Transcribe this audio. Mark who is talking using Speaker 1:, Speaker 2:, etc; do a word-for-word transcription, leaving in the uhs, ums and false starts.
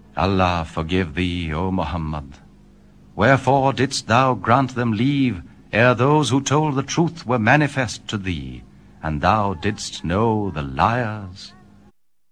Speaker 1: Allah forgive thee, O Muhammad. Wherefore didst thou grant them leave, ere those who told the truth were manifest to thee, and thou didst know the liars?